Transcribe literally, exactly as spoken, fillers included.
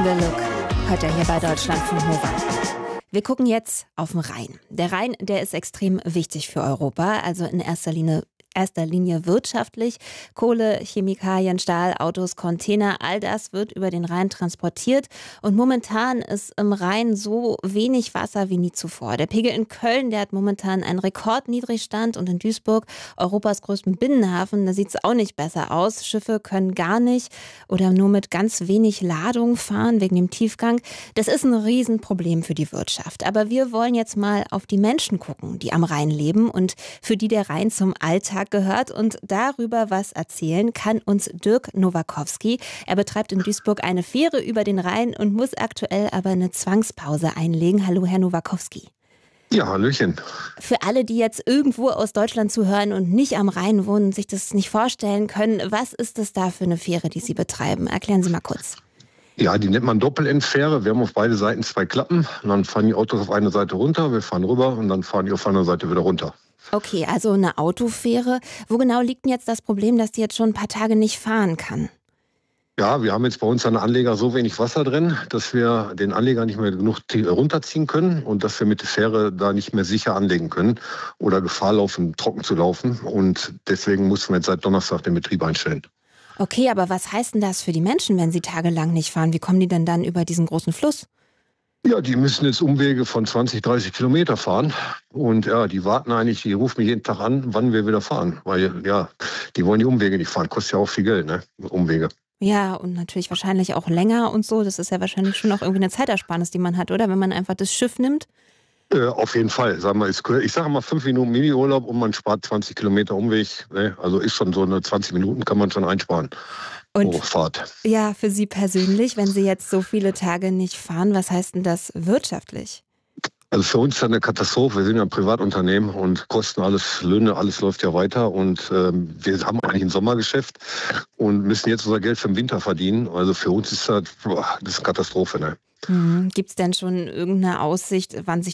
Le Look, heute hier bei Deutschlandfunk Nova. Wir gucken jetzt auf den Rhein. Der Rhein, der ist extrem wichtig für Europa, also in erster Linie erster Linie wirtschaftlich. Kohle, Chemikalien, Stahl, Autos, Container, all das wird über den Rhein transportiert. Und momentan ist im Rhein so wenig Wasser wie nie zuvor. Der Pegel in Köln, der hat momentan einen Rekordniedrigstand. Und in Duisburg, Europas größten Binnenhafen, da sieht es auch nicht besser aus. Schiffe können gar nicht oder nur mit ganz wenig Ladung fahren wegen dem Tiefgang. Das ist ein Riesenproblem für die Wirtschaft. Aber wir wollen jetzt mal auf die Menschen gucken, die am Rhein leben und für die der Rhein zum Alltag gehört, und darüber was erzählen kann uns Dirk Nowakowski. Er betreibt in Duisburg eine Fähre über den Rhein und muss aktuell aber eine Zwangspause einlegen. Hallo, Herr Nowakowski. Ja, hallöchen. Für alle, die jetzt irgendwo aus Deutschland zuhören und nicht am Rhein wohnen und sich das nicht vorstellen können, was ist das da für eine Fähre, die Sie betreiben? Erklären Sie mal kurz. Ja, die nennt man Doppelendfähre. Wir haben auf beide Seiten zwei Klappen. Und dann fahren die Autos auf eine Seite runter, wir fahren rüber und dann fahren die auf der anderen Seite wieder runter. Okay, also eine Autofähre. Wo genau liegt denn jetzt das Problem, dass die jetzt schon ein paar Tage nicht fahren kann? Ja, wir haben jetzt bei uns an der Anleger so wenig Wasser drin, dass wir den Anleger nicht mehr genug runterziehen können und dass wir mit der Fähre da nicht mehr sicher anlegen können oder Gefahr laufen, trocken zu laufen. Und deswegen mussten wir jetzt seit Donnerstag den Betrieb einstellen. Okay, aber was heißt denn das für die Menschen, wenn sie tagelang nicht fahren? Wie kommen die denn dann über diesen großen Fluss? Ja, die müssen jetzt Umwege von zwanzig, dreißig Kilometer fahren. Und ja, die warten eigentlich, die rufen mich jeden Tag an, wann wir wieder fahren. Weil ja, die wollen die Umwege nicht fahren. Kostet ja auch viel Geld, ne? Umwege. Ja, und natürlich wahrscheinlich auch länger und so. Das ist ja wahrscheinlich schon auch irgendwie eine Zeitersparnis, die man hat, oder? Wenn man einfach das Schiff nimmt. Äh, auf jeden Fall. Sag mal, ich sage mal fünf Minuten Mini-Urlaub und man spart zwanzig Kilometer Umweg. Ne? Also ist schon so eine zwanzig Minuten kann man schon einsparen. Und pro Fahrt. Ja, für Sie persönlich, wenn Sie jetzt so viele Tage nicht fahren, was heißt denn das wirtschaftlich? Also für uns ist das eine Katastrophe. Wir sind ja ein Privatunternehmen und kosten alles, Löhne, alles läuft ja weiter. Und ähm, wir haben eigentlich ein Sommergeschäft und müssen jetzt unser Geld für den Winter verdienen. Also für uns ist das, boah, das ist eine Katastrophe. Ne? Mhm. Gibt es denn schon irgendeine Aussicht, wann sich